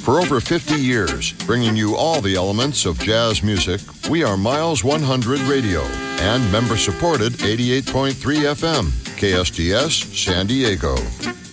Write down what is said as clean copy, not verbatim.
For over 50 years, bringing you all the elements of jazz music, we are Miles 100 Radio and member-supported 88.3 FM, KSDS San Diego.